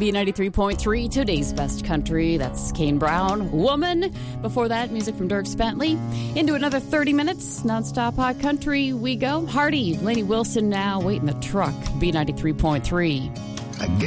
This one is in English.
B93.3, today's best country. That's Kane Brown, Woman. Before that, music from Dirk Bentley. Into another 30 minutes, nonstop hot country we go. Hardy, Lainey Wilson now, wait in the truck, B93.3.